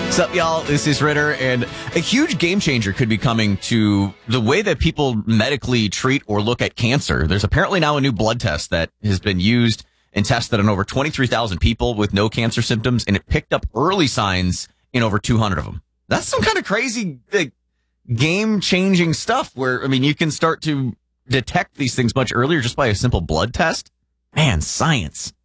What's up, y'all? This is Ritter, and a huge game changer could be coming to the way that people medically treat or look at cancer. There's apparently now a new blood test that has been used and tested on over 23,000 people with no cancer symptoms, and it picked up early signs in over 200 of them. That's some kind of crazy game-changing stuff where, I mean, you can start to detect these things much earlier just by a simple blood test. Man, science.